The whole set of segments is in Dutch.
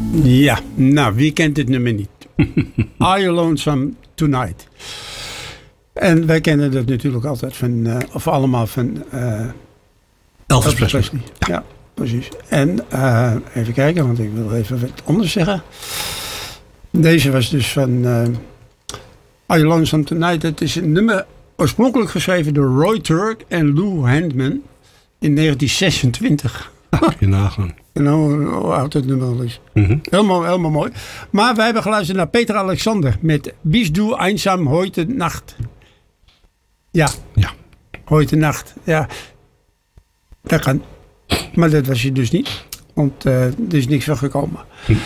Ja, nou, wie kent dit nummer niet? Are You Lonesome Tonight? En wij kennen dat natuurlijk altijd van, of allemaal van Elvis Presley. Ja, precies. En even kijken, want ik wil even wat anders zeggen. Deze was dus van Are You Lonesome Tonight? Het is een nummer oorspronkelijk geschreven door Roy Turk en Lou Handman in 1926. Je nagaan. Nou, hoe oud het nummer al is. Mm-hmm. Helemaal mooi. Maar wij hebben geluisterd naar Peter Alexander met Bist du einsam heute Nacht. Ja. Heute Nacht. Ja. Dat kan. Maar dat was je dus niet. Want er is niks van gekomen.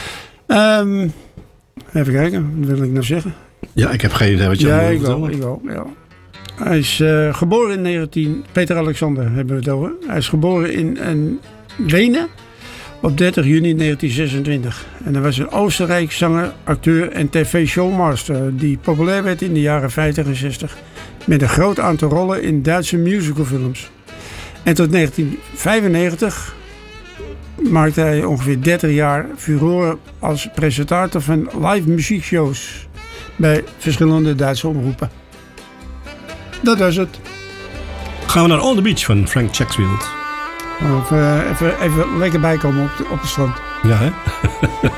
Even kijken. Wat wil ik nou zeggen? Ja, ik heb geen idee wat je aan moet vertellen. Ik wel. Ja. Hij is geboren in Peter Alexander hebben we het over. Hij is geboren in Wenen op 30 juni 1926. En hij was een Oostenrijkse zanger, acteur en tv-showmaster die populair werd in de jaren 50 en 60 met een groot aantal rollen in Duitse musicalfilms. En tot 1995 maakte hij ongeveer 30 jaar furoren als presentator van live muziekshows bij verschillende Duitse omroepen. Dat was het. Gaan we naar On the Beach van Frank Chaksfield. Even lekker bijkomen op de strand. Ja, hè?